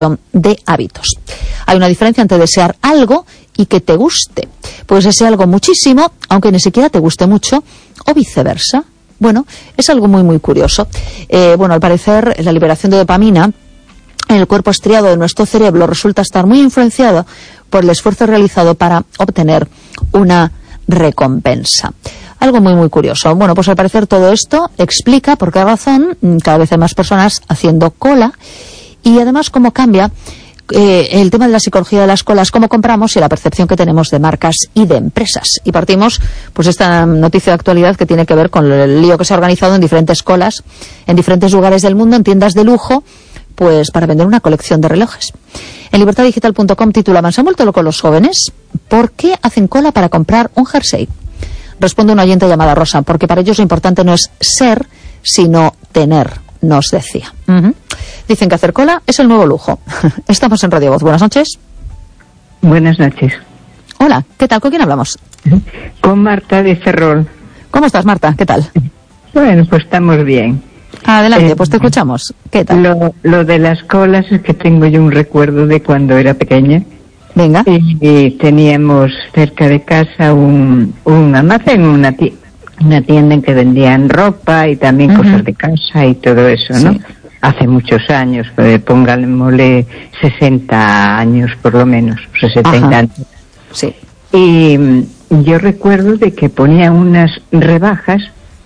de hábitos. Hay una diferencia entre desear algo y que te guste. Puedes desear algo muchísimo, aunque ni siquiera te guste mucho, o viceversa. Bueno, es algo muy curioso. Al parecer, la liberación de dopamina en el cuerpo estriado de nuestro cerebro resulta estar muy influenciado por el esfuerzo realizado para obtener una recompensa. Algo muy curioso. Bueno, pues al parecer todo esto explica por qué razón cada vez hay más personas haciendo cola, y además cómo cambia el tema de la psicología de las colas, cómo compramos y la percepción que tenemos de marcas y de empresas. Y partimos pues esta noticia de actualidad que tiene que ver con el lío que se ha organizado en diferentes colas, en diferentes lugares del mundo, en tiendas de lujo, pues para vender una colección de relojes. En libertadigital.com titulaban: ¿se han vuelto locos los jóvenes? ¿Por qué hacen cola para comprar un jersey? Responde una oyente llamada Rosa: porque para ellos lo importante no es ser, sino tener, nos decía. Dicen que hacer cola es el nuevo lujo. Estamos en Radio Voz. Buenas noches. Buenas noches. Hola, ¿qué tal? ¿Con quién hablamos? Con Marta de Ferrol. ¿Cómo estás, Marta? ¿Qué tal? Bueno, pues estamos bien. Adelante, pues te escuchamos. ¿Qué tal? Lo de las colas es que tengo yo un recuerdo de cuando era pequeña. Venga. Y teníamos cerca de casa un almacén, una tienda en que vendían ropa y también cosas de casa y todo eso, ¿no? Sí. Hace muchos años, pónganle 60 años por lo menos, 60 y tantos. Sí. Y yo recuerdo de que ponía unas rebajas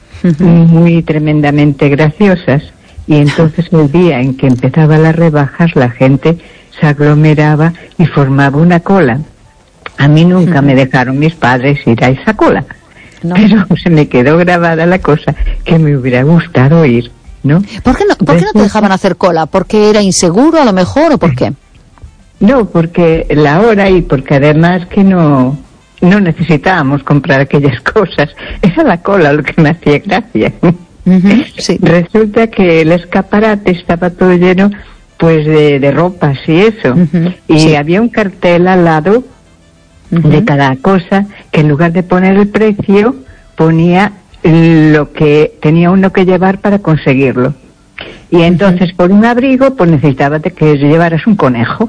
muy tremendamente graciosas, y entonces el día en que empezaba las rebajas la gente se aglomeraba y formaba una cola. A mí nunca me dejaron mis padres ir a esa cola, pero se me quedó grabada la cosa que me hubiera gustado ir, ¿no? ¿Por qué no te dejaban hacer cola? ¿Porque era inseguro a lo mejor o por qué? No, porque la hora, y porque además que no necesitábamos comprar aquellas cosas. Era la cola lo que me hacía gracia. Sí. Resulta que el escaparate estaba todo lleno pues de ropas y eso. Y sí, había un cartel al lado de cada cosa que en lugar de poner el precio ponía lo que tenía uno que llevar para conseguirlo. Y entonces por un abrigo pues necesitabas de que llevaras un conejo.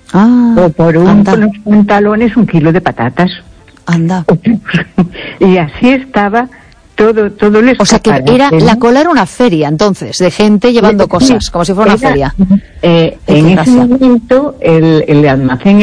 O por unos pantalones 1 kilo de patatas. Anda. Y así estaba todo el escaparate. O sea que la cola era una feria entonces, de gente llevando cosas, como si fuera una feria. En ese momento el almacén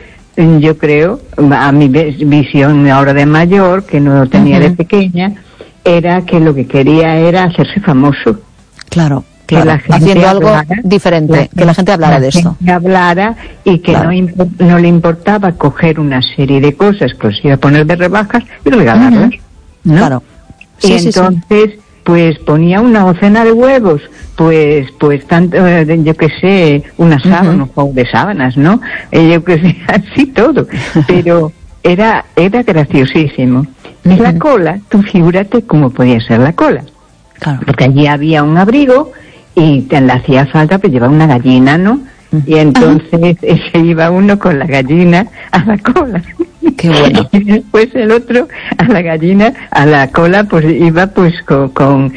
yo creo, a mi visión ahora de mayor, que no lo tenía de pequeña, era que lo que quería era hacerse famoso. Claro, haciendo algo diferente, que la gente hablara de esto. Que hablara y que no le importaba coger una serie de cosas que los iba a poner de rebajas y regalarlas, ¿no? Claro. Sí, y entonces, pues ponía una docena de huevos, pues tanto, yo qué sé, una sábana, un juego de sábanas, ¿no? Yo qué sé, así todo. Pero era graciosísimo. Y la cola, tú figúrate cómo podía ser la cola. Claro. Porque allí había un abrigo y le hacía falta pues llevar una gallina, ¿no? Y entonces se iba uno con la gallina a la cola. Qué bueno. Y después el otro a la gallina, a la cola, pues iba pues con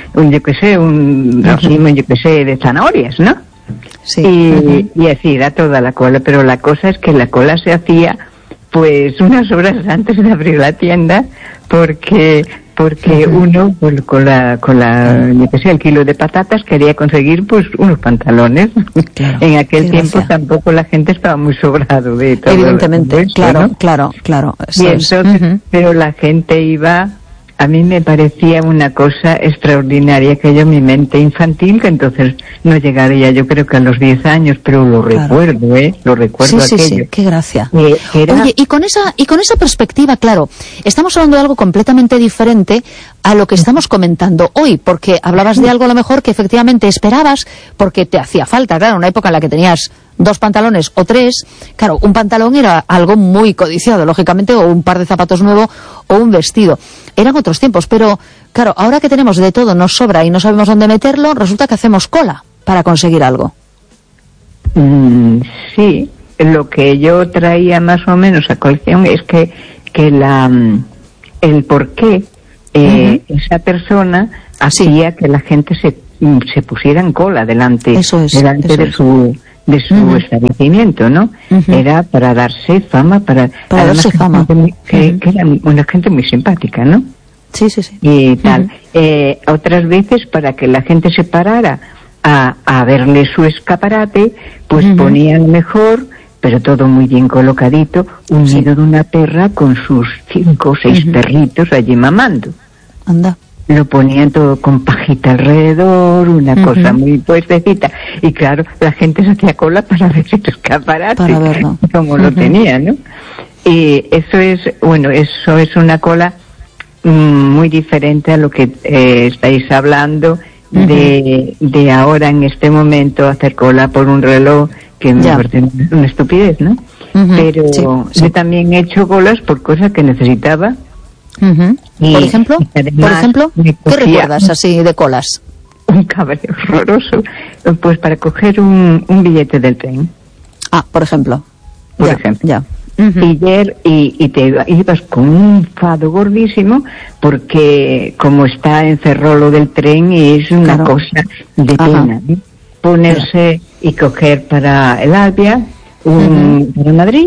un racimo, de zanahorias, ¿no? Sí. Y así era toda la cola, pero la cosa es que la cola se hacía pues unas horas antes de abrir la tienda, porque uno pues, con la el kilo de patatas quería conseguir pues unos pantalones. Claro, en aquel tiempo tampoco la gente estaba muy sobrado de todo. Evidentemente, eso, claro, ¿no? claro. Y entonces, pero la gente iba. A mí me parecía una cosa extraordinaria, que yo, mi mente infantil, que entonces no llegaría, yo creo que a los 10 años, pero lo recuerdo, lo recuerdo aquello. Sí, qué gracia. Oye, y con esa perspectiva, claro, estamos hablando de algo completamente diferente a lo que estamos comentando hoy, porque hablabas de algo a lo mejor que efectivamente esperabas, porque te hacía falta, claro, en una época en la que tenías 2 pantalones o 3, claro, un pantalón era algo muy codiciado, lógicamente, o un par de zapatos nuevo o un vestido. Eran otros tiempos, pero claro, ahora que tenemos de todo, nos sobra y no sabemos dónde meterlo, resulta que hacemos cola para conseguir algo. Sí, lo que yo traía más o menos a colección es que el por qué esa persona hacía que la gente se pusiera en cola delante de de su establecimiento, ¿no? Era para darse fama, para darse fama. Que era una gente muy simpática, ¿no? Sí, sí, sí. Y tal. Otras veces, para que la gente se parara a verle su escaparate, pues ponían mejor, pero todo muy bien colocadito, un nido de una perra con sus 5 o 6 perritos allí mamando. Anda. Lo ponían todo con pajita alrededor, una cosa muy puestecita. Y claro, la gente se hacía cola para ver el escaparate, para verlo. Como lo tenía, ¿no? Y eso es una cola muy diferente a lo que estáis hablando de ahora, en este momento, hacer cola por un reloj, que me parece una estupidez, ¿no? Pero yo también he hecho colas por cosas que necesitaba. Por ejemplo, ¿qué recuerdas así de colas? Un cabreo horroroso, pues para coger un billete del tren. Por ejemplo. Ya. Y te ibas con un fado gordísimo, porque como está en Ferrol del tren, es una cosa de pena, ¿no? Ponerse y coger para el Albia, para Madrid,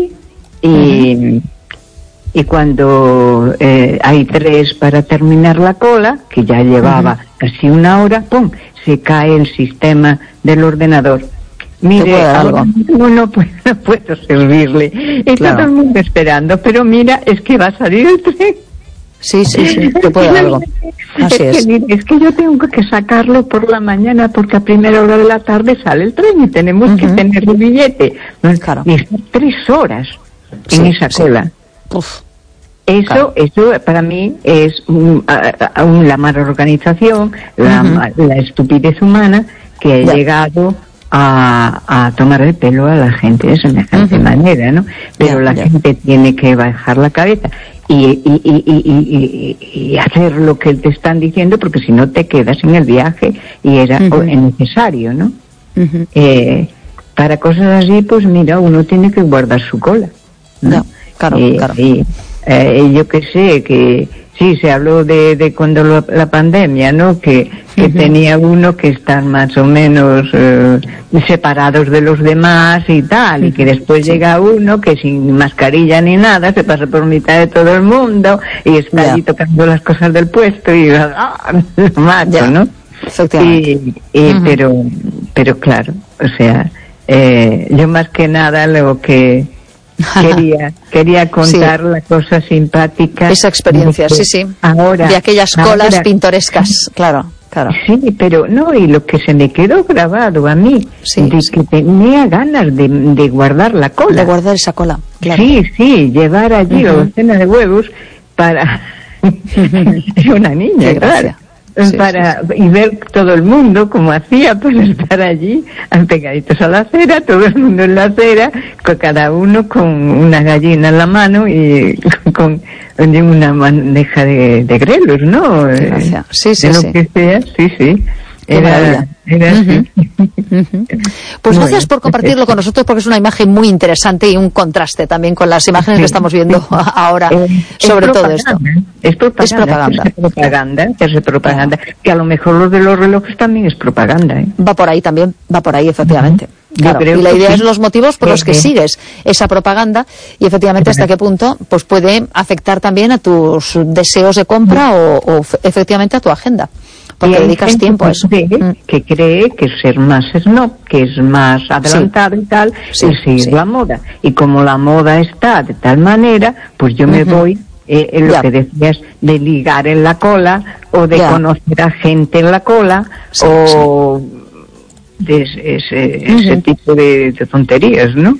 y cuando hay 3 para terminar la cola, que ya llevaba casi una hora, ¡pum!, se cae el sistema del ordenador. Mire, no puedo servirle. Está todo el mundo esperando, pero mira, es que va a salir el tren. Sí, te puede dar algo. Así es. Es que yo tengo que sacarlo por la mañana, porque a primera hora de la tarde sale el tren y tenemos que tener el billete. Claro. Y estar 3 horas en esa cola. Uf. Eso para mí es la mala organización, la estupidez humana que ha llegado a tomar el pelo a la gente de semejante manera, ¿no? Pero la gente tiene que bajar la cabeza y hacer lo que te están diciendo, porque si no te quedas en el viaje, y era necesario, ¿no? Para cosas así, pues mira, uno tiene que guardar su cola, ¿no? Claro. Yo que sé, que sí, se habló de cuando la pandemia, ¿no? Que tenía uno que estar más o menos separados de los demás y tal, y que después llega uno que sin mascarilla ni nada se pasa por mitad de todo el mundo y está allí tocando las cosas del puesto y macho, ¿no? Pero claro, o sea, yo más que nada lo que quería contar la cosa simpática, esa experiencia, ahora, de aquellas colas pintorescas, claro. Sí, pero no, y lo que se me quedó grabado a mí, que tenía ganas de guardar la cola. De guardar esa cola, claro. Sí, llevar allí la docena de huevos para... una niña, claro. Y ver todo el mundo como hacía para estar allí pegaditos a la acera, todo el mundo en la acera, cada uno con una gallina en la mano y con una bandeja de grelos, ¿no? Sí. Que sea, sí. Era así. Pues gracias por compartirlo con nosotros, porque es una imagen muy interesante y un contraste también con las imágenes que estamos viendo ahora sobre todo esto. Es propaganda, que a lo mejor lo de los relojes también es propaganda. Va por ahí efectivamente. Claro, y la idea es los motivos por los que sigues esa propaganda, y efectivamente hasta qué punto pues puede afectar también a tus deseos de compra o efectivamente a tu agenda, porque dedicas tiempo a eso. Que cree que ser más snob, que es más adelantado y tal, es seguir la moda. Y como la moda está de tal manera, pues yo me voy en lo que decías de ligar en la cola, o de conocer a gente en la cola, o de ese tipo de tonterías, ¿no?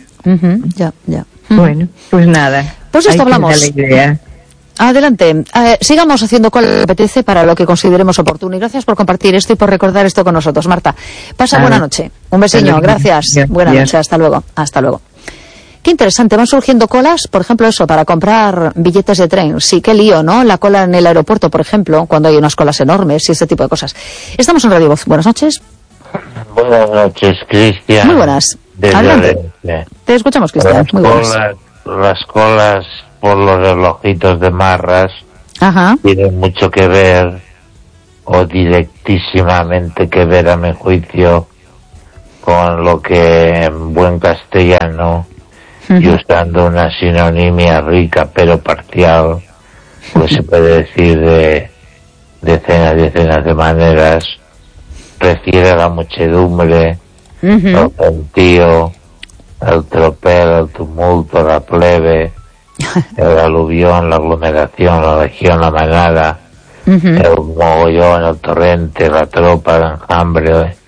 Bueno, pues nada. Pues esto hablamos. La idea. Adelante, sigamos haciendo cual le apetece para lo que consideremos oportuno, y gracias por compartir esto y por recordar esto con nosotros, Marta. Pasa buena noche, un besiño, gracias, buena noche, hasta luego. Qué interesante, van surgiendo colas, por ejemplo eso, para comprar billetes de tren. Sí, qué lío, ¿no? La cola en el aeropuerto, por ejemplo, cuando hay unas colas enormes y este tipo de cosas. Estamos en Radio Voz, buenas noches. Buenas noches, Cristian. Muy buenas, adelante. Te escuchamos, Cristian, muy buenas. Las colas por los relojitos de marras tienen mucho que ver, o directísimamente que ver, a mi juicio, con lo que en buen castellano, y usando una sinonimia rica pero parcial, pues se puede decir de decenas y decenas de maneras, refiere a la muchedumbre, al gentío, al tropel, al tumulto, la plebe, el aluvión, la aglomeración, la legión, la manada, el mogollón, el torrente, la tropa, el enjambre,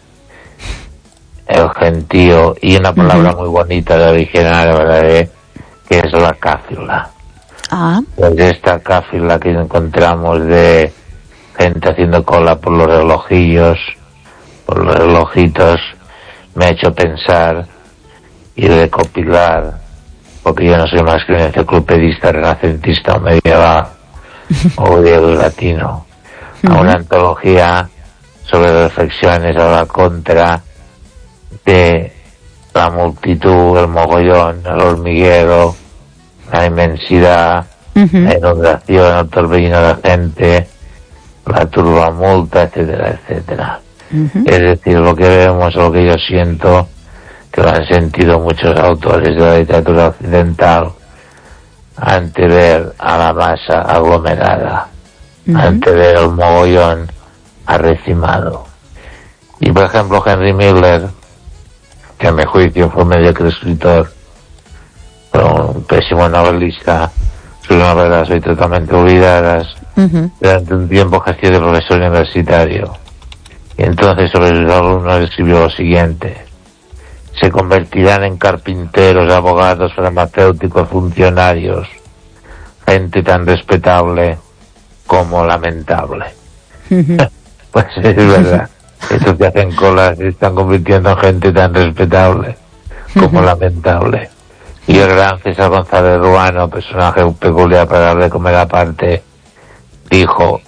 el gentío, y una palabra muy bonita de original, ¿verdad? Que es la cáfila. Pues esta cáfila que encontramos de gente haciendo cola por los relojillos, por los relojitos, me ha hecho pensar y recopilar, porque yo no soy más que un enciclopedista renacentista o medieval o griego y latino, a una antología sobre reflexiones a la contra de la multitud, el mogollón, el hormiguero, la inmensidad, la inundación, el torbellino de gente, la turbamulta, etcétera, etcétera. Es decir, lo que vemos, lo que yo siento, que lo han sentido muchos autores de la literatura occidental, ante ver a la masa aglomerada, ante ver el mogollón arrecimado. Y por ejemplo Henry Miller, que a mi juicio fue mediocre escritor, pero un pésimo novelista, sus novelas hoy totalmente olvidadas, durante un tiempo ejerció de profesor universitario, y entonces sobre sus alumnos escribió lo siguiente: se convertirán en carpinteros, abogados, farmacéuticos, funcionarios, gente tan respetable como lamentable. Pues es verdad, estos que hacen colas se están convirtiendo en gente tan respetable como lamentable. Y el gran César González Ruano, personaje peculiar para darle de comer aparte, dijo,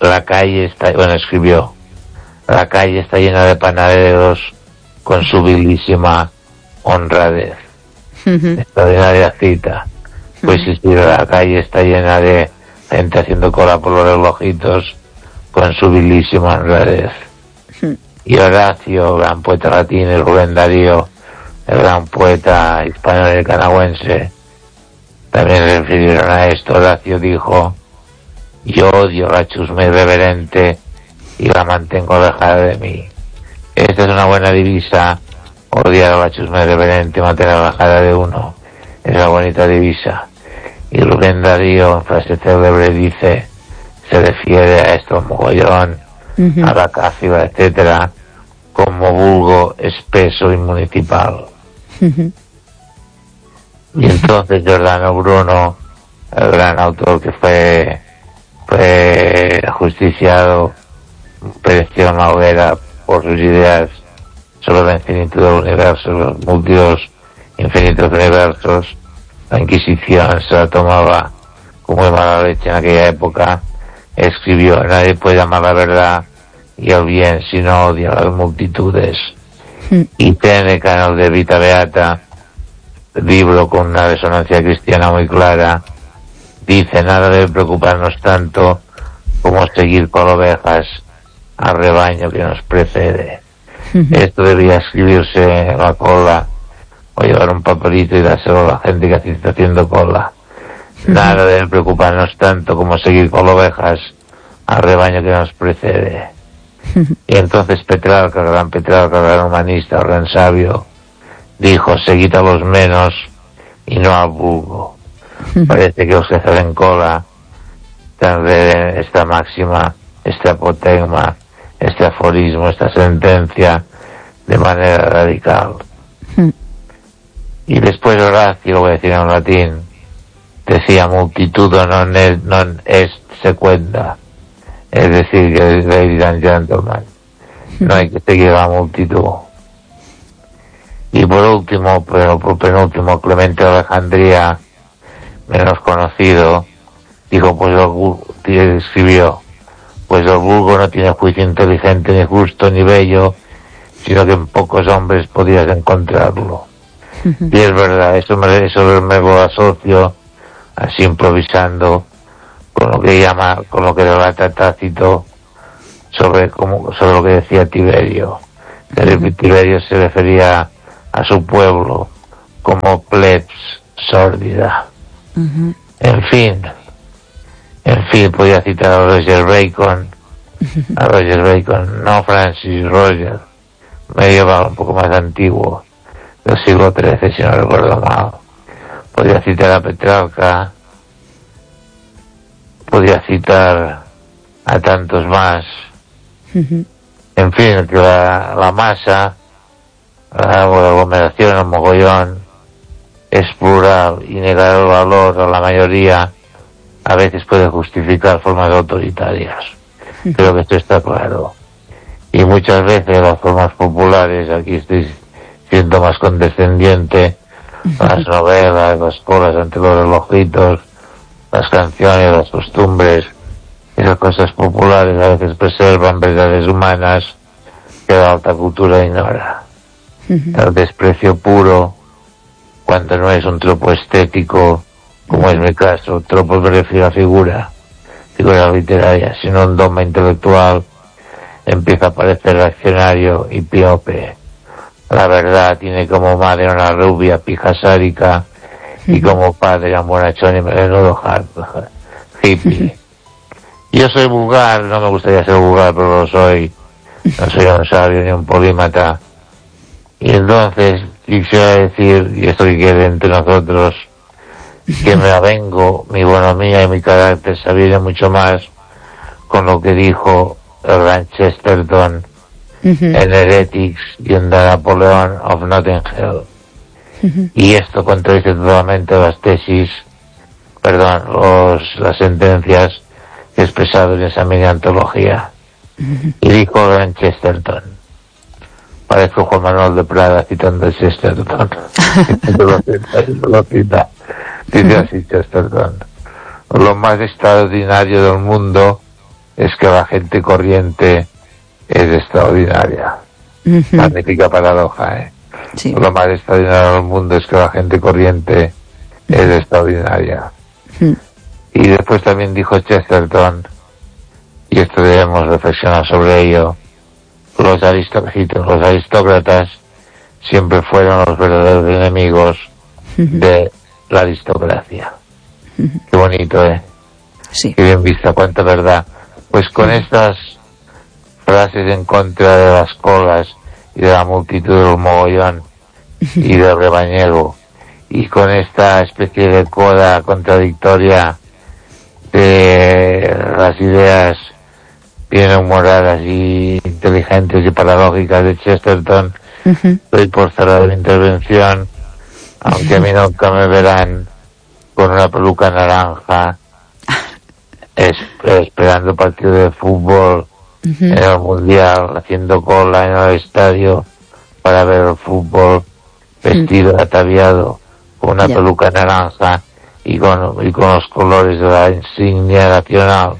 escribió, la calle está llena de panaderos con su vilísima honradez. Extraordinaria cita. Pues sí, la calle está llena de gente haciendo cola por los relojitos con su vilísima honradez. Y Horacio, gran poeta latino, y Rubén Darío, el gran poeta hispano-nicaragüense, también se refirieron a esto. Horacio dijo, yo odio la chusma irreverente y la mantengo alejada de mí. Esta es una buena divisa, odiar a la chusma irreverente y mantener alejada de uno. Es una bonita divisa. Y Rubén Darío, en frase célebre, dice, se refiere a esto, mogollón, a la cáfila, etcétera, como vulgo espeso y municipal. Y entonces Giordano Bruno, el gran autor que fue ajusticiado, pereció en la hoguera por sus ideas sobre la infinitud del universo, los múltiplos infinitos universos, la Inquisición se la tomaba como de mala leche en aquella época. Escribió, nadie puede llamar la verdad y el bien si no odia a las multitudes. Y Seneca, en el de Vita Beata, libro con una resonancia cristiana muy clara, dice, nada debe preocuparnos tanto como seguir con ovejas al rebaño que nos precede. Esto debería escribirse en la cola o llevar un papelito y dárselo a la gente que está haciendo cola. Nada debe preocuparnos tanto como seguir con ovejas al rebaño que nos precede. Y entonces Petrarca, el gran Petrarca, el gran humanista, el gran sabio, dijo, seguid a los menos y no al vulgo. Parece que los que hacen cola transgreden esta máxima, este apotegma, este aforismo, esta sentencia de manera radical. Y después Horacio, lo voy a decir en latín, decía, multitudo non est sequenda, es decir, que ladies and gentlemen, no hay que seguir a la multitud. Y por último, pero por penúltimo, Clemente de Alejandría, menos conocido, dijo, escribió, pues el vulgo no tiene juicio inteligente, ni justo, ni bello, sino que en pocos hombres podrías encontrarlo. Y es verdad, eso me lo asocio, así improvisando, con lo que relata Tácito sobre lo que decía Tiberio. que Tiberio se refería a su pueblo como plebs sórdida. En fin, podía citar a Roger Bacon, no Francis Roger, medieval, un poco más antiguo, del siglo XIII, si no recuerdo mal. Podía citar a Petrarca, podía citar a tantos más. En fin, que la masa, la aglomeración, el mogollón, es plural, y negar el valor a la mayoría a veces puede justificar formas autoritarias. Creo que esto está claro. Y muchas veces las formas populares, aquí estoy siendo más condescendiente, las novelas, las colas ante los relojitos, las canciones, las costumbres, esas cosas populares a veces preservan verdades humanas que la alta cultura ignora. El desprecio puro, cuando no es un tropo estético, como es mi caso, tropo me refiero a figura literaria, sino un dogma intelectual, empieza a parecer reaccionario y piope. La verdad tiene como madre una rubia pija sádica y como padre a un bonachón y menudo hippie. Yo soy vulgar, no me gustaría ser vulgar, pero lo soy. No soy un sabio ni un polímata. Y entonces quisiera decir, y esto que quede entre nosotros, que me avengo, mi bonomía y mi carácter se aviene mucho más con lo que dijo el gran Chesterton en Heretics y en The Napoleon of Notting Hill. Y esto contradice totalmente las sentencias que he expresado en esa mini antología. Y dijo el gran Chesterton, parezco Juan Manuel de Prada citando a Chesterton. lo cita. Dice así Chesterton: lo más extraordinario del mundo es que la gente corriente es extraordinaria. Magnífica paradoja, Sí. Lo más extraordinario del mundo es que la gente corriente es extraordinaria. Y después también dijo Chesterton, y esto debemos reflexionar sobre ello, los aristócratas siempre fueron los verdaderos enemigos de la aristocracia. Qué bonito, Sí. Qué bien vista, cuánta verdad. Pues con estas frases en contra de las colas y de la multitud del mogollón y del rebañero, y con esta especie de coda contradictoria de las ideas bien humoradas y inteligentes y paradójicas de Chesterton, doy por cerrada la intervención, aunque a mí nunca me verán con una peluca naranja esperando partido de fútbol en el mundial, haciendo cola en el estadio para ver el fútbol, vestido, ataviado con una peluca naranja y con los colores de la insignia nacional,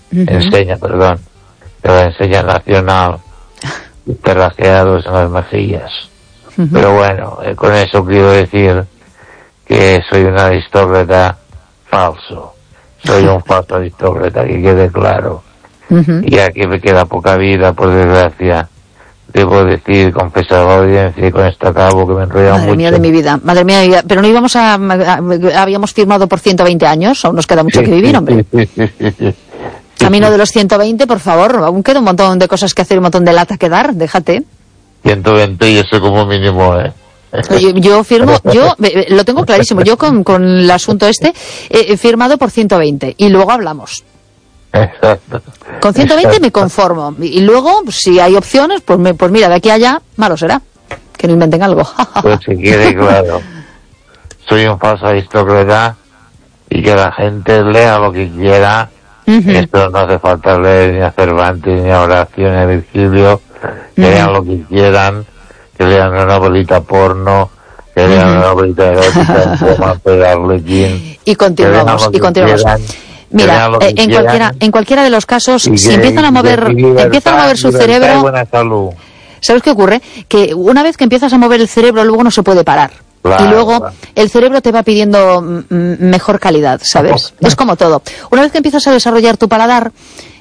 de la enseña nacional, terrajeados en las mejillas. Pero bueno, con eso quiero decir que soy un aristócrata falso. Soy un falso aristócrata, que quede claro. Y aquí me queda poca vida, por desgracia. Debo decir, confesar a la audiencia, y con esto acabo, que me enrolla mucho. Madre mía de mi vida, pero no íbamos habíamos firmado por 120 años, aún nos queda mucho que vivir, hombre. Camino de los 120, por favor, aún queda un montón de cosas que hacer, un montón de lata que dar, déjate. 120 y eso como mínimo, Oye, yo firmo, lo tengo clarísimo, yo con el asunto he firmado por 120 y luego hablamos. Exacto. Con 120 me conformo y luego, si hay opciones, pues mira, de aquí a allá, malo será, que no inventen algo. Pues si quiere, claro. Soy un falso aristócrata y que la gente lea lo que quiera. Esto no hace falta leer ni a Cervantes, ni a Horacio, ni a Virgilio. Que lean lo que quieran, que lean una novelita porno, que lean una novelita erótica, como Arlequín. Y continuamos. Mira, en cualquiera de los casos, si empiezan a mover su cerebro, ¿sabes qué ocurre? Que una vez que empiezas a mover el cerebro, luego no se puede parar. Claro, y luego el cerebro te va pidiendo mejor calidad, ¿sabes? Es como todo. Una vez que empiezas a desarrollar tu paladar,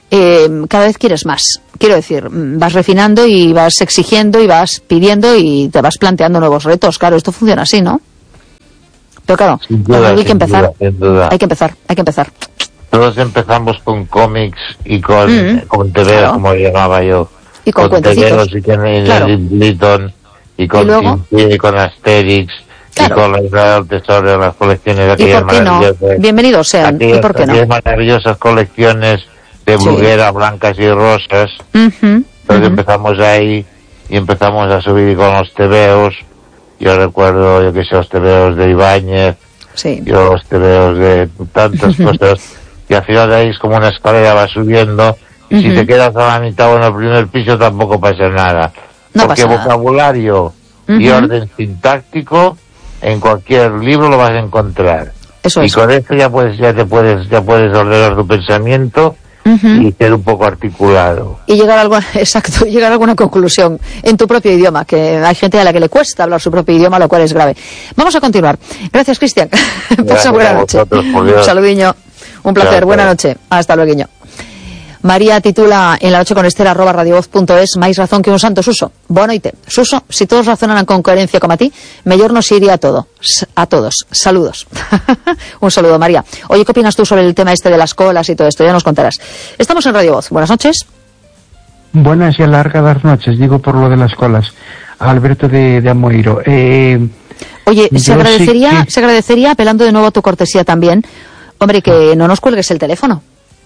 cada vez quieres más. Quiero decir, vas refinando y vas exigiendo y vas pidiendo y te vas planteando nuevos retos. Claro, esto funciona así, ¿no? Pero claro, hay que empezar. Hay que empezar. Todos empezamos con cómics y con TVO, claro, como llamaba yo. Y con cuentecitos. Y con Lytton, y con Tintín, y con Asterix, claro, y con la Isla del Tesoro, las colecciones de aquellas maravillosas. No? Bienvenidos sean. ¿Y por qué no? Maravillosas colecciones de Bruguera, blancas y rosas. Entonces empezamos ahí y empezamos a subir con los TVOs. Yo recuerdo, los TVOs de Ibáñez, los TVOs de tantas cosas. Y al final de ahí es como una escalera, va subiendo. Y si te quedas a la mitad o en el primer piso tampoco pasa nada. No porque pasa vocabulario y orden sintáctico en cualquier libro lo vas a encontrar. Eso es. Y con esto ya puedes ordenar tu pensamiento y ser un poco articulado. Y llegar a alguna conclusión en tu propio idioma, que hay gente a la que le cuesta hablar su propio idioma, lo cual es grave. Vamos a continuar. Gracias, Cristian. Pasa buena noche. Un saludiño. Un placer. Gracias. Buena noche. Hasta luego. María titula en la noche con Esther @radiovoz.es, máis razón que un santo. Suso, boa noite. Suso, si todos razonaran con coherencia como a ti, mellor nos iría a todos. Saludos. Un saludo, María. Oye, ¿qué opinas tú sobre el tema este de las colas y todo esto? Ya nos contarás. Estamos en Radio Voz. Buenas noches. Buenas y alargadas noches, digo por lo de las colas. Alberto de Amoeiro. Oye, se agradecería, apelando de nuevo a tu cortesía también, hombre, que no nos cuelgues el teléfono.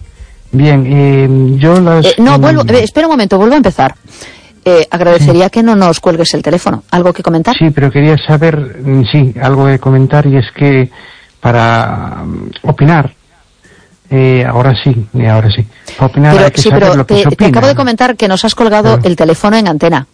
Bien, yo las... espera un momento, vuelvo a empezar. Agradecería que no nos cuelgues el teléfono. ¿Algo que comentar? Sí, pero quería saber, algo que comentar, y es que para opinar, ahora sí. Para opinar hay que saber lo que se opina. Te acabo de comentar que nos has colgado el teléfono en antena.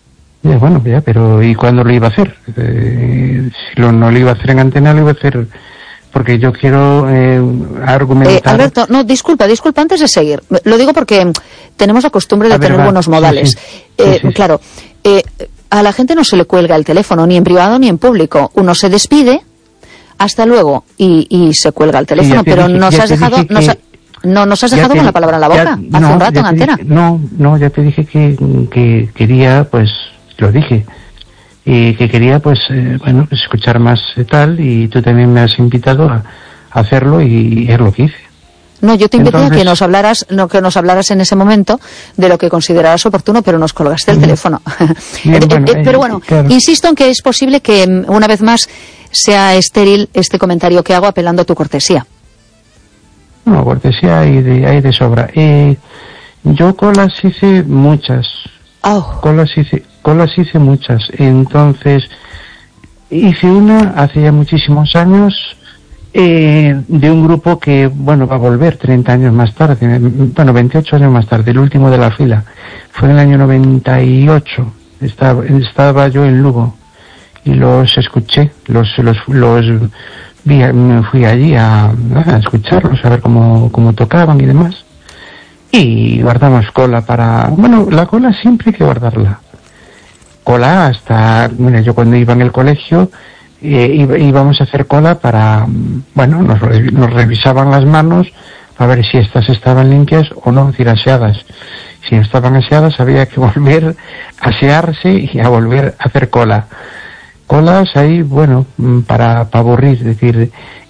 Pero ¿y cuándo lo iba a hacer? Si no lo iba a hacer en antena, lo iba a hacer... Porque yo quiero argumentar... Alberto, no, disculpa, antes de seguir. Lo digo porque tenemos la costumbre de tener buenos modales. Claro, a la gente no se le cuelga el teléfono, ni en privado ni en público. Uno se despide, hasta luego, y se cuelga el teléfono, pero nos has dejado con la palabra en la boca, hace un rato en antena. Ya te dije que quería, pues, lo dije. Y que quería, pues, escuchar más tal, y tú también me has invitado a hacerlo, y es lo que hice. No, yo te invité a que nos hablaras en ese momento de lo que consideraras oportuno, pero nos colgaste el teléfono. Pero bueno, claro. Insisto en que es posible que una vez más sea estéril este comentario que hago apelando a tu cortesía. No, cortesía hay de sobra. Yo colas hice muchas. Colas hice muchas. Entonces, hice una hace ya muchísimos años de un grupo que, va a volver 30 años más tarde, 28 años más tarde, el último de la fila. Fue en el año 98. Estaba yo en Lugo y los escuché, los vi, me fui allí a escucharlos, a ver cómo tocaban y demás. Y guardamos cola para... la cola siempre hay que guardarla. Cola hasta... yo cuando iba en el colegio íbamos a hacer cola para... nos revisaban las manos para ver si estas estaban limpias o no, es decir, aseadas. Si estaban aseadas había que volver a asearse y a volver a hacer cola. Colas ahí, para aburrir, es decir...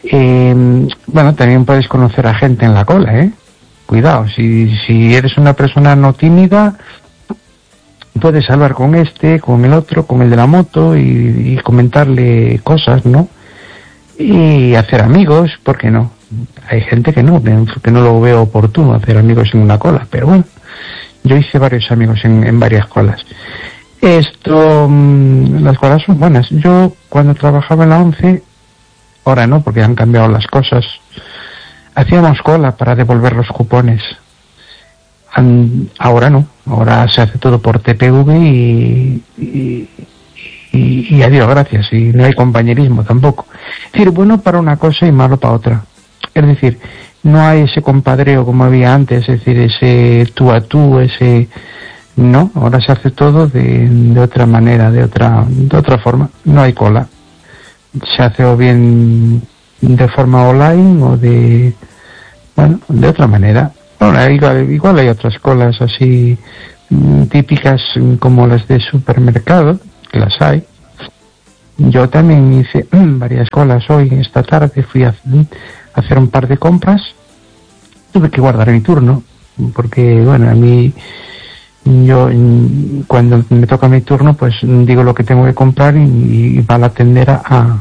también puedes conocer a gente en la cola, Cuidado, si eres una persona no tímida, puedes hablar con con el otro, con el de la moto y comentarle cosas, ¿no? Y hacer amigos, ¿por qué no? Hay gente que no lo veo oportuno hacer amigos en una cola, pero yo hice varios amigos en varias colas. Las colas son buenas. Yo cuando trabajaba en la 11, ahora no, porque han cambiado las cosas, hacíamos cola para devolver los cupones. Ahora no, ahora se hace todo por TPV y adiós, gracias, y no hay compañerismo tampoco. Es decir, bueno para una cosa y malo para otra. Es decir, no hay ese compadreo como había antes, es decir, ese tú a tú, no, ahora se hace todo de otra manera, de otra forma. No hay cola. Se hace o bien de forma online o de otra manera. Bueno, igual hay otras colas así típicas como las de supermercado, que las hay. Yo también hice varias colas hoy, esta tarde fui a hacer un par de compras. Tuve que guardar mi turno, porque bueno, a mí, yo cuando me toca mi turno, pues digo lo que tengo que comprar y va la tendera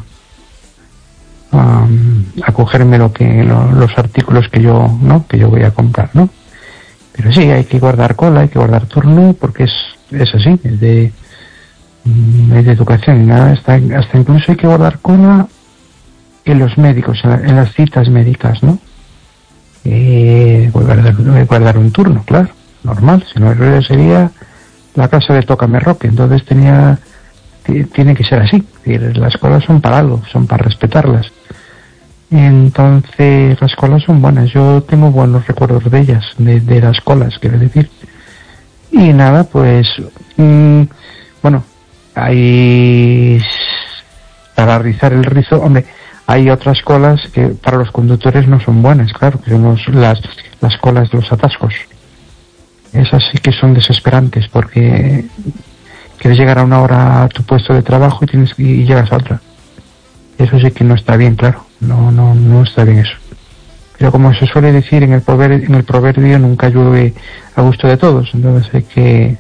a cogerme los artículos que yo voy a comprar, ¿no? Pero sí, hay que guardar cola, hay que guardar turno, porque es así, es de educación y nada, hasta incluso hay que guardar cola en los médicos, en las citas médicas, ¿no? Voy a guardar un turno, claro, normal, si no sería la casa de Tócame Roque, entonces tiene que ser así, las colas son para algo, son para respetarlas. Entonces las colas son buenas, yo tengo buenos recuerdos de ellas, de las colas, quiero decir. Y nada, pues bueno, hay para rizar el rizo, hombre, hay otras colas que para los conductores no son buenas, claro, que son las colas de los atascos. Esas sí que son desesperantes, porque quieres llegar a una hora a tu puesto de trabajo y llegas a otra. Eso sí que no está bien, claro. No está bien eso. Pero como se suele decir en el proverbio, nunca llueve a gusto de todos. Entonces hay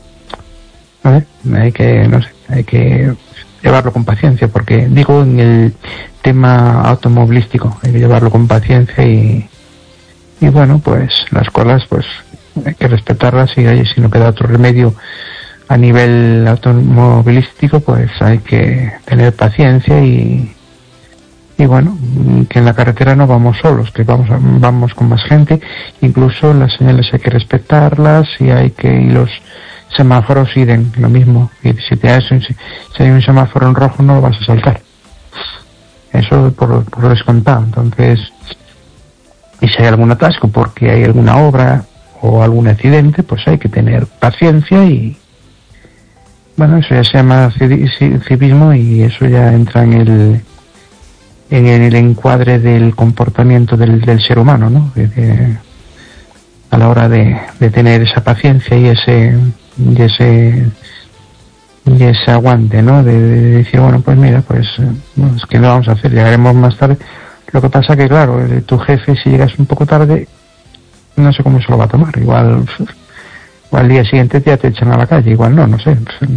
que llevarlo con paciencia, porque digo en el tema automovilístico, hay que llevarlo con paciencia y bueno, pues las colas pues hay que respetarlas y si no queda otro remedio a nivel automovilístico, pues hay que tener paciencia y bueno, que en la carretera no vamos solos, que vamos con más gente, incluso las señales hay que respetarlas y los semáforos den lo mismo. Y si hay un semáforo en rojo no lo vas a saltar, eso por descontado. Entonces, y si hay algún atasco porque hay alguna obra o algún accidente, pues hay que tener paciencia y bueno, eso ya se llama civismo y eso ya entra en el encuadre del comportamiento del ser humano, ¿no? A la hora de tener esa paciencia y ese aguante, ¿no? De decir, bueno, pues mira, pues es que lo vamos a hacer, llegaremos más tarde. Lo que pasa que, claro, tu jefe, si llegas un poco tarde, no sé cómo se lo va a tomar. Igual al día siguiente ya te echan a la calle, igual no sé.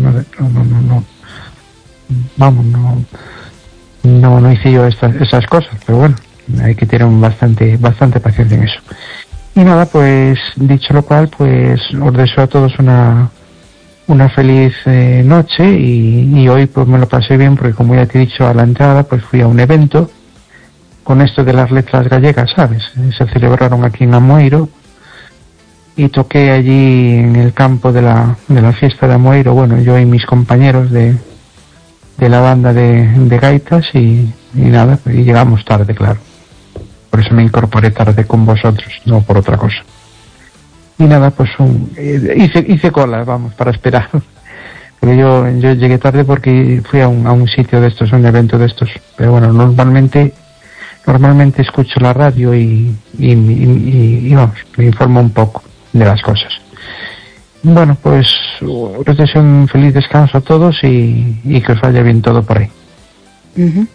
Vamos, no hice yo esas cosas, pero bueno, hay que tener bastante paciencia en eso. Y nada, pues dicho lo cual, pues os deseo a todos una feliz noche y hoy pues me lo pasé bien porque, como ya te he dicho a la entrada, pues fui a un evento con esto de las letras gallegas, ¿sabes? Se celebraron aquí en Amoeiro y toqué allí en el campo de la fiesta de Amoeiro, bueno, yo y mis compañeros de la banda de gaitas y nada, y llegamos tarde, claro. Por eso me incorporé tarde con vosotros, no por otra cosa. Y nada, pues hice cola, vamos, para esperar. Porque yo llegué tarde porque fui a un sitio de estos, a un evento de estos. Pero bueno, normalmente escucho la radio y vamos, me informo un poco de las cosas. Bueno, pues os deseo un feliz descanso a todos y que os vaya bien todo por ahí. Uh-huh.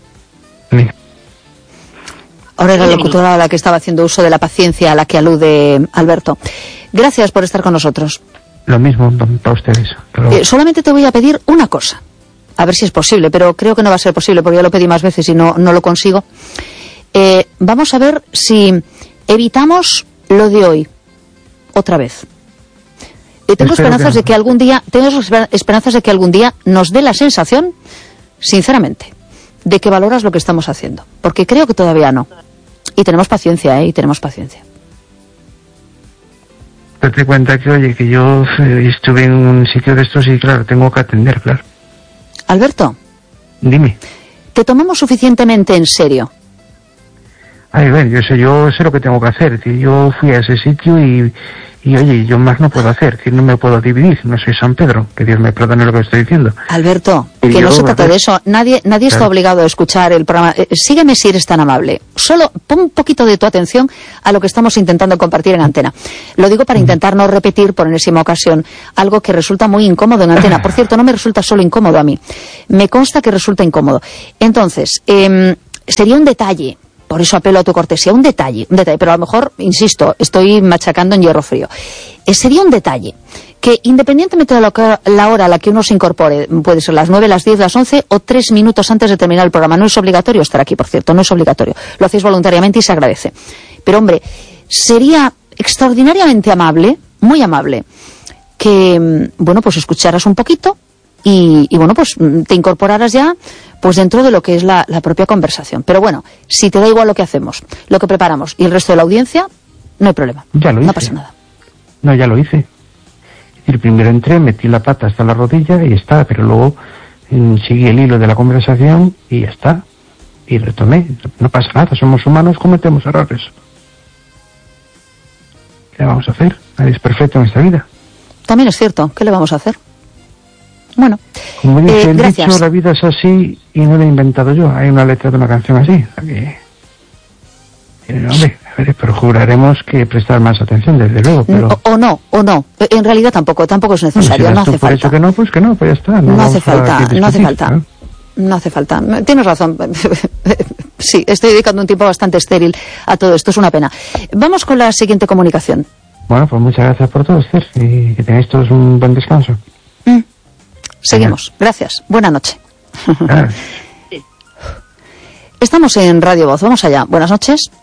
Ahora era la locutora a la que estaba haciendo uso de la paciencia a la que alude Alberto. Gracias por estar con nosotros. Lo mismo para ustedes. Solamente te voy a pedir una cosa, a ver si es posible, pero creo que no va a ser posible porque ya lo pedí más veces y no lo consigo. Vamos a ver si evitamos lo de hoy otra vez. Tengo esperanzas de que algún día nos dé la sensación, sinceramente, de que valoras lo que estamos haciendo, porque creo que todavía no. Y tenemos paciencia, y tenemos paciencia. Date cuenta que, oye, que yo estuve en un sitio de estos y, claro, tengo que atender, claro. Alberto. Dime. ¿Te tomamos suficientemente en serio? Ay, bueno, yo sé lo que tengo que hacer. Yo fui a ese sitio y Y oye, yo más no puedo hacer, que no me puedo dividir, no soy San Pedro, que Dios me perdone lo que estoy diciendo. Alberto, que no se trata de eso, nadie está obligado a escuchar el programa. Sígueme si eres tan amable, solo pon un poquito de tu atención a lo que estamos intentando compartir en antena. Lo digo para intentar no repetir por enésima ocasión algo que resulta muy incómodo en antena. Por cierto, no me resulta solo incómodo a mí, me consta que resulta incómodo. Entonces, sería un detalle. Por eso apelo a tu cortesía, un detalle, pero a lo mejor, insisto, estoy machacando en hierro frío. Sería un detalle que, independientemente de la hora a la que uno se incorpore, puede ser las 9, las 10, las 11 o 3 minutos antes de terminar el programa. No es obligatorio estar aquí, por cierto, no es obligatorio. Lo hacéis voluntariamente y se agradece. Pero, hombre, sería extraordinariamente amable, muy amable, que, bueno, pues escucharas un poquito y bueno, pues te incorporaras ya pues dentro de lo que es la propia conversación. Pero bueno, si te da igual lo que hacemos, lo que preparamos y el resto de la audiencia, no hay problema. Ya lo hice. No pasa nada. No, ya lo hice. Es decir, primero entré, metí la pata hasta la rodilla y está, pero luego seguí el hilo de la conversación y ya está. Y retomé. No pasa nada, somos humanos, cometemos errores. ¿Qué vamos a hacer? Nadie es perfecto en esta vida. También es cierto, ¿qué le vamos a hacer? Bueno, como dice el gracias. dicho, la vida es así y no la he inventado yo. Hay una letra de una canción así. Hombre, pero juraremos que prestar más atención, desde luego. Pero... O no. En realidad tampoco es necesario. Bueno, si no hace por falta. Eso que no, pues ya está. No hace falta. No hace falta. Tienes razón. Sí, estoy dedicando un tiempo bastante estéril a todo esto. Es una pena. Vamos con la siguiente comunicación. Bueno, pues muchas gracias por todo, Esther. Y que tengáis todos un buen descanso. Seguimos. Gracias. Buenas noches. Estamos en Radio Voz. Vamos allá. Buenas noches.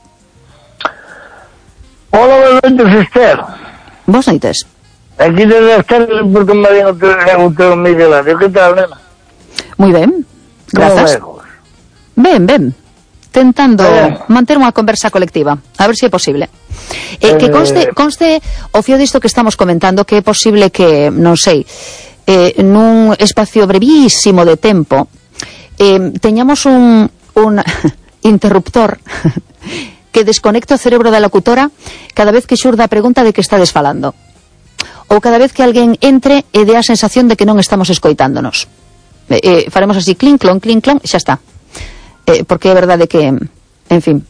Hola, buenas noches, Esther. Buenas noches. Aquí desde Esther, porque me habían gustado mi radio. ¿Qué tal, nena? Muy bien. Gracias. Ben. Intentando mantener una conversa colectiva. A ver si es posible. Que conste o fío disto que estamos comentando que é posible que, non sei, nun espacio brevísimo de tempo teñamos un interruptor que desconecta o cerebro da locutora cada vez que xurda a pregunta de que estades falando, ou cada vez que alguén entre e dé a sensación de que non estamos escoitándonos. Faremos así, clink, clon, xa está, porque é verdade que, en fin.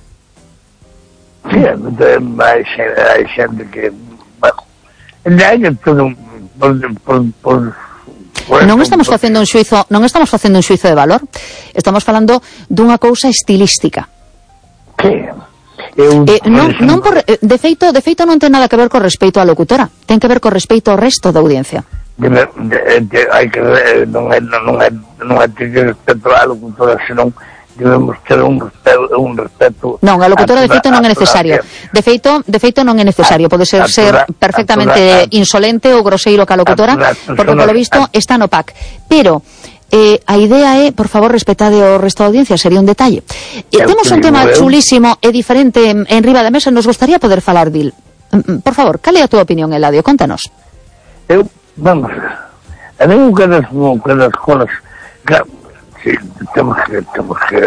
Sí, hai xente que, bueno, hai que todo non estamos facendo un xuizo de valor, estamos falando dunha cousa estilística. De feito non ten nada que ver co respeito á locutora, ten que ver co respeito ao resto da audiencia. Hai que non é ter respeto á locutora, senón debemos ter un respeto. Non, a locutora de feito non é necesario. De feito non é necesario. Pode ser perfectamente insolente ou groseiro ca locutora, porque polo visto está no PAC. Pero a idea é, por favor, respetade o resto da audiencia, sería un detalle. Temos un tema chulísimo e diferente en riba da mesa, nos gustaría poder falar dil. Por favor, cal é a túa opinión, Eladio? Contanos. Vamos, a mí un cada escolas, claro, sí, temos que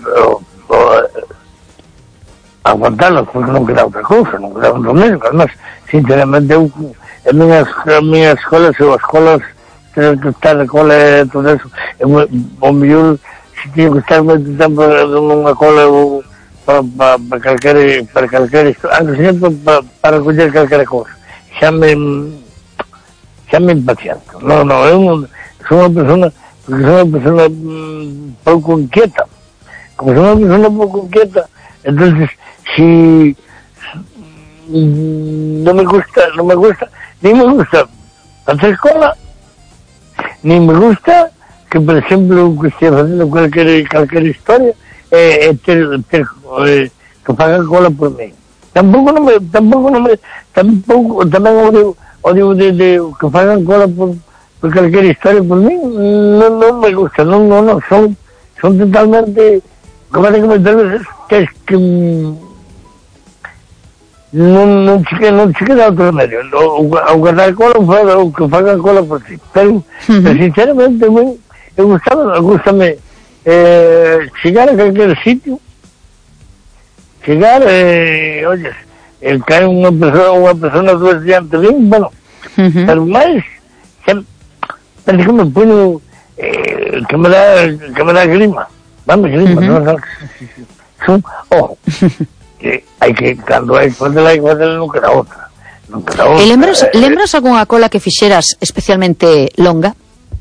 aguantarnos, porque non queda outra cousa, non queda outra mesmo. Además, sinceramente, en minhas escolas, ou escolas, tener que estar de cola e todo eso, o mellor, se teño que estar moito tempo nunha cola para calquera isto, antes sempre para recoller calquera cousa, xa me impaciento. Non, eu sou unha persona pouco inquieta. Como sou unha persona pouco inquieta, entonces si non me gusta hacer escola, ni me gusta que, por exemplo, que estea facendo calquera historia ter que fagan cola por mí. Tampouco tamén odio de que fagan cola por calquera historia por mí. Non me gusta, non, son totalmente, como te comentar veces, que non se queda outro medio. O guardar cola ou que fagan cola por ti. Pero sinceramente, gústame chegar a calquer sitio, oyes, cae unha persona do estudiante bien, bueno, pero máis, parece que me puño, que me dá grima, grima, non, ojo, que hai que, cando hai que facela non queda outra. E lembras algunha cola que fixeras especialmente longa?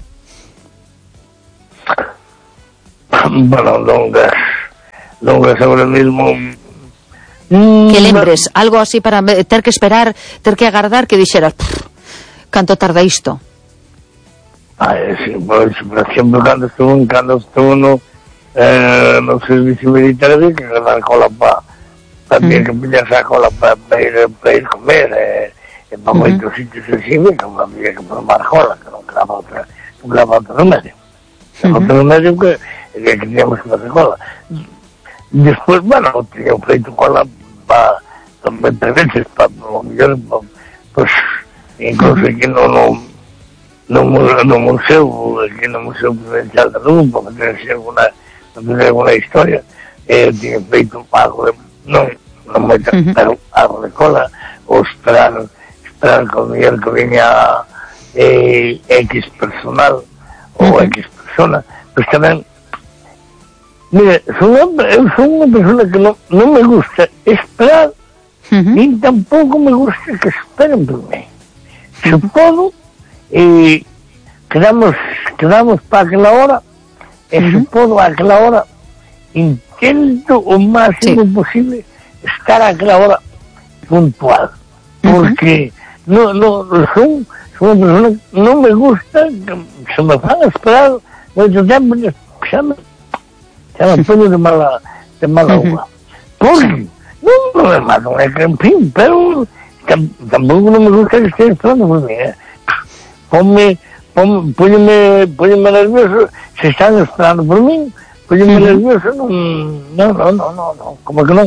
Bueno, longas ahora mismo. Que lembres, algo así para ter que esperar, ter que agardar, que dixeras, canto tarda isto? Sí, por exemplo, cando estuvo no servicio militar, había que agarrar cola había que pillarse a cola para ir comer, para moitos sitios así, había que formar cola, que non quedaba outro remedio. Outro remedio que teníamos que facer cola. Despois, bueno, teño feito cola para 20 veces, para o mellor, pues, incluso aquí no museo, aquí no Museo Provincial de Lugo, porque tiene alguna historia, teño feito algo de, non moita, pero algo de cola, ou esperar que o mellor que viña X personal, ou X persona, pues tamén. Mira, eu son unha persona que non me gusta esperar, ni tampouco me gusta que esperen por mí. Se podo, quedamos para aquela hora, e se podo a aquela hora, intento o máximo posible estar a aquela hora puntual, porque son unha persona que non me gusta que se me fan a esperar moito tempo, xa me pongo de mala uva. Porque non é que, en fin, pero tampouco non me gusta que esté esperando por mí, Póñeme nervioso se están esperando por mí, póñeme nervioso, non, como que non,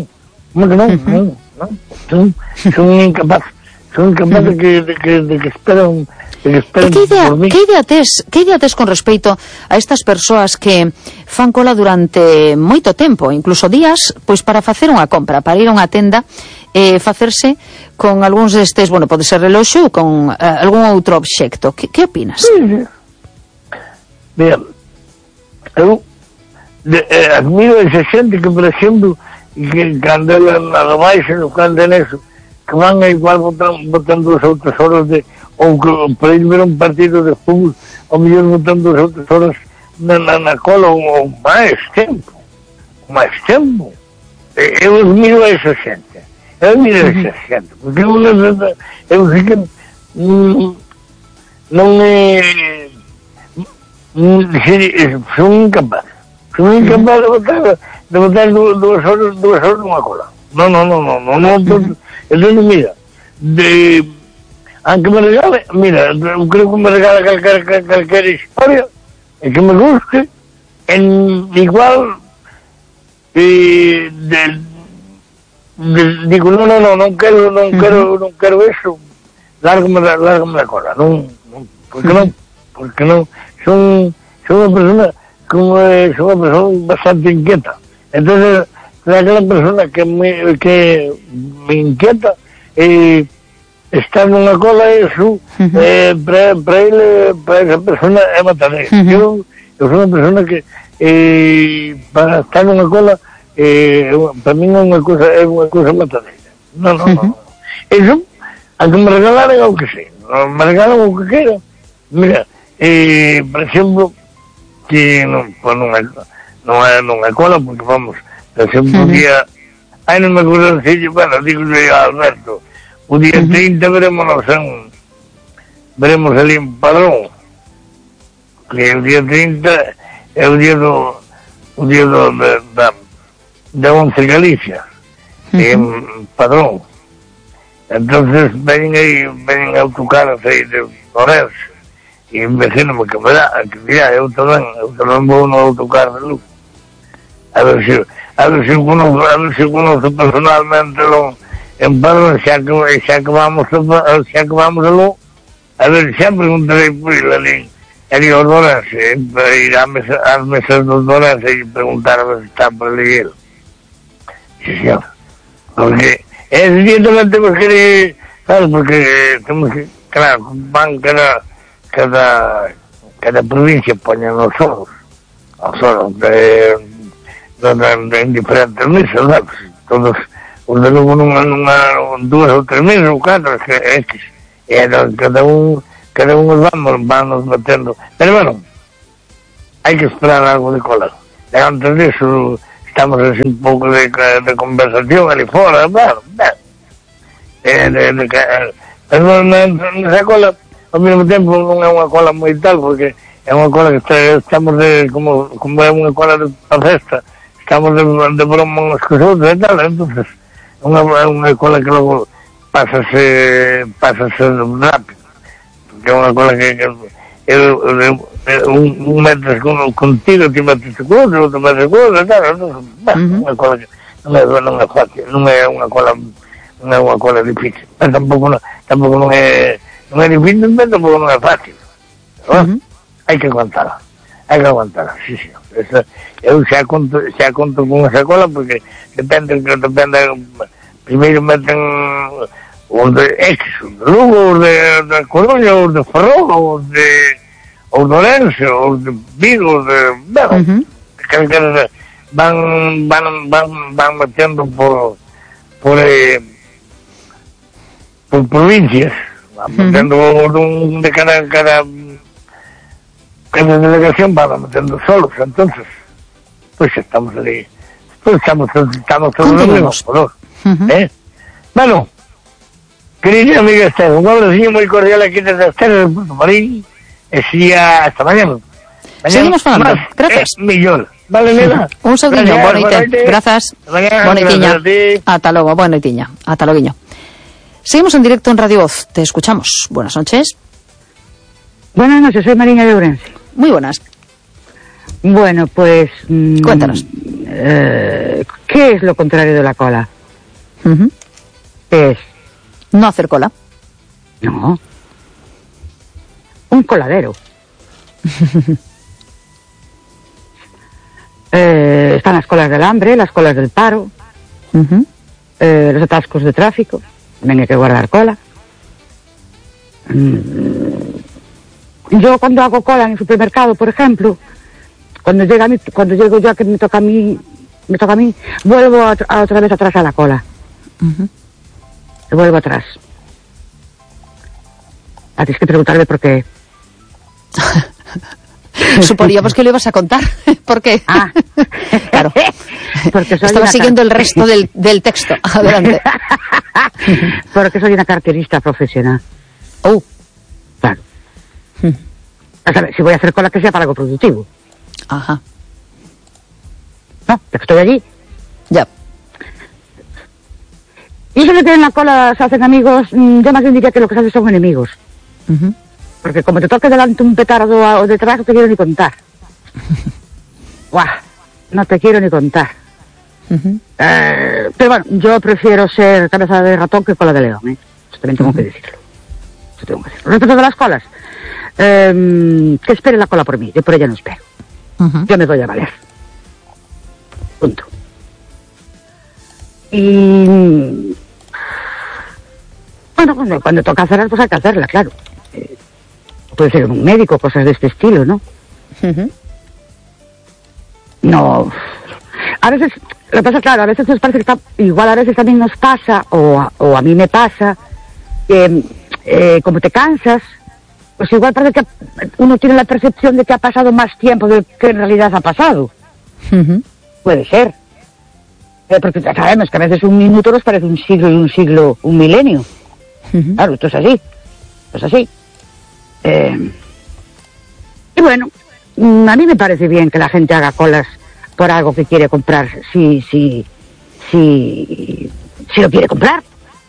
son incapaz de que esperan. Que idea tes con respecto a estas persoas que fan cola durante moito tempo, incluso días, pois para facer unha compra, para ir a unha tenda e facerse con algúns destes, bueno, pode ser reloxo ou con algún outro obxecto? Que opinas? Sí. Mira, eu admiro esa xente que, por exemplo, que cando ela na rebaixa, cando é neso, que van a igual botando 2 ou 3 horas ou que para ir ver un partido de fútbol, ou mellor botando 2 ou 3 horas na cola ou máis tempo. Eu admiro a esa xente. Porque eu sei que non é... son incapaz de botar 2 horas nunha cola. Non, mira, aunque me regale, mira, eu creo que me regala calquera historia e que me guste, igual digo, non quero eso, lárgame la cola, porque non, son unha persona bastante inquieta. Entonces, aquela persona que me inquieta estar nunha cola, eso para esa persona é matadeira. Eu sou unha persona que para estar nunha cola para mí é unha cousa matadeira. Non. Eso, a que me regalaran o que sei, me regalan o que quero. Mira, por exemplo, que non é cola, porque vamos, por exemplo, un día, non me acuerdo de bueno, digo a Alberto, o día 30 veremos ali en Padrón, que o día 30 é o día da 11 Galicia, en Padrón. Entonces ven autocaras aí de Orense, e imagíname que dirá, eu tamén vou no autocar de Lugo. A ver se conozco personalmente en Padrón, xa que vamos a Lugo, a ver, xa preguntarei por ele ali ao Orense, para ir ás mesas do Orense e preguntar a ver se está por ali ele. Sí, señor. Porque Evidentemente tenemos que, claro, porque tenemos que, claro, van cada provincia poñen os solos en diferentes mesas, ¿no? Todos os de Lugo nunha 2 ou 3 mesas ou 4, que X, e cada un vamos metendo, pero bueno, hai que esperar algo de cola. E antes disso estamos así un pouco de conversación ali fora, bueno, pero nesa cola ao mesmo tempo non é unha cola moi tal, porque é unha cola que estamos de como é unha cola de festa, estamos de broma uns cos outros e tal, entonces é unha cola que logo pásase rápido, porque é unha cola que un metes contigo, ti metes con outro metes con outro e tal, entonces, unha cola que non é fácil, non é unha cola difícil, pero tampouco non é difícil, pero tampouco non é fácil. Hai que aguantar, sí. Eu xa conto con esa cola, porque depende, primeiro meten os de X, os de Lugo, os de Coruña, os de Ferrol, os de Ourense, os de Vigo, os de que van metendo por provincias, van metendo de cada delegación, van metendo solos, entonces pues estamos ali, pues estamos todos los mismos, Bueno, querida amiga Esther, un abrazo muy cordial aquí desde Esther del Puerto Marín, hasta mañana. Seguimos falando, gracias. Millón. Vale, nena. Un saludiño, boa noite. Grazas. Boa noitiña. Ata logo, boa noitiña. Ata loguiño. Seguimos en directo en Radio Voz. Te escuchamos. Buenas noches. Buenas noches, soy Mariña de Ourense. Muy buenas. Bueno, pues... cuéntanos. ¿Qué es lo contrario de la cola? ¿Qué es? No hacer cola. No. Un coladero. Están las colas del hambre, las colas del paro, los atascos de tráfico, también hay que guardar cola. Yo cuando hago cola en el supermercado, por ejemplo, cuando llego ya que me toca a mí, vuelvo otra vez atrás a la cola. Vuelvo atrás. Tienes que preguntarme por qué. Suponíamos que lo ibas a contar. ¿Por qué? Claro. Porque estaba siguiendo el resto del texto. Adelante. Porque soy una carterista profesional. Claro. A saber, si voy a hacer cola, que sea para algo productivo. Ajá. No, ya que estoy allí. Ya. Y eso de que en la cola se hacen amigos, yo más bien diría que lo que se hacen son enemigos. Porque como te toque delante un petardo o detrás, no te quiero ni contar. No te quiero ni contar. Pero bueno, yo prefiero ser cabeza de ratón que cola de león, Eso también tengo que decirlo. Respecto de las colas, que espere la cola por mí, yo por ella no espero. Yo me voy a valer. Punto. Y bueno, cuando toca hacerla, pues hay que hacerla, claro. Puede ser un médico, cosas de este estilo, ¿no? No. A veces, lo que pasa, claro, a veces nos parece que está, igual a veces también nos pasa, o a mí me pasa, que como te cansas, pues igual parece que uno tiene la percepción de que ha pasado más tiempo del que en realidad ha pasado. Puede ser. Porque ya sabemos que a veces un minuto nos parece un siglo y un siglo un milenio. Claro, esto es así. Esto es así. Y bueno, a mí me parece bien que la gente haga colas por algo que quiere comprar, si lo quiere comprar.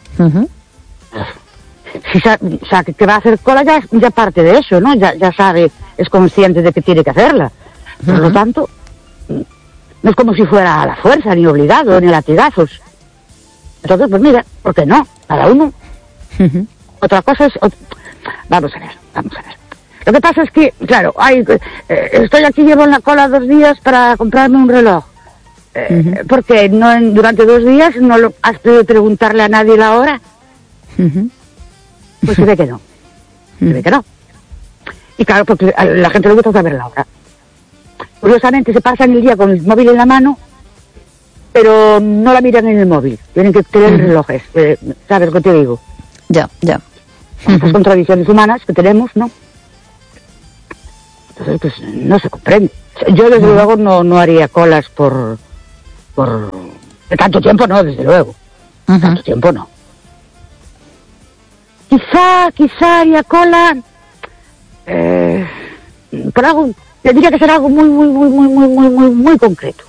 Si sabe que va a hacer cola, ya parte de eso, ¿no? Ya sabe, es consciente de que tiene que hacerla. Por lo tanto, no es como si fuera a la fuerza, ni obligado, ni a latigazos. Entonces, pues mira, ¿por qué no? Cada uno. Otra cosa es... Vamos a ver. Lo que pasa es que, claro, estoy aquí, llevo en la cola 2 días para comprarme un reloj. Porque durante 2 días no has podido preguntarle a nadie la hora. Pues se ve que no. Se ve que no. Y claro, porque a la gente le gusta saber la hora. Curiosamente se pasan el día con el móvil en la mano, pero no la miran en el móvil. Tienen que tener relojes. ¿Sabes lo que te digo? Ya. Estas contradicciones humanas que tenemos, ¿no? Entonces, pues no se comprende. Yo, desde luego, no haría colas por... De tanto tiempo no, desde luego. De tanto tiempo no. Quizá haría cola... por algo... Tendría que ser algo muy concreto.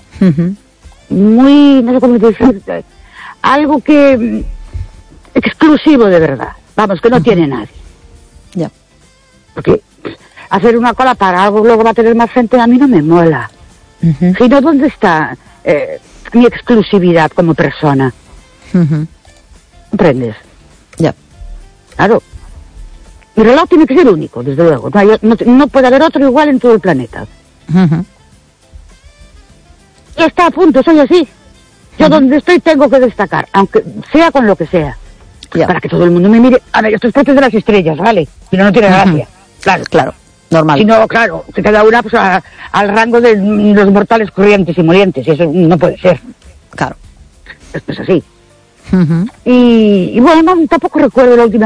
Muy... No sé cómo decir... Algo que... exclusivo de verdad. Vamos, que no tiene nadie. Ya. Porque hacer una cola para algo luego va a tener más gente, a mí no me mola. Sino, ¿dónde está mi exclusividad como persona? ¿Comprendes? Ya. Claro. Mi reloj tiene que ser único, desde luego. No puede haber otro igual en todo el planeta. Ya está a punto, soy así. Yo donde estoy tengo que destacar, aunque sea con lo que sea. Ya. Para que todo el mundo me mire. A ver, esto es parte de las estrellas, ¿vale? Si no, no tiene gracia. Claro, normal. Si no, claro, que cada una pues, al rango de los mortales corrientes y molientes, y eso no puede ser. Claro. Esto es así. Y bueno, tampoco recuerdo la última